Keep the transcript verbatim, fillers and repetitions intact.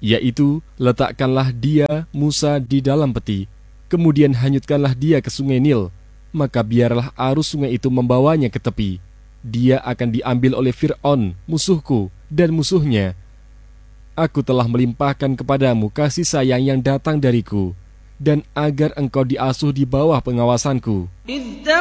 yaitu letakkanlah dia, Musa, di dalam peti, kemudian hanyutkanlah dia ke sungai Nil, maka biarlah arus sungai itu membawanya ke tepi. Dia akan diambil oleh Fir'aun, musuhku, dan musuhnya. Aku telah melimpahkan kepadamu kasih sayang yang datang dariku, dan agar engkau diasuh di bawah pengawasanku.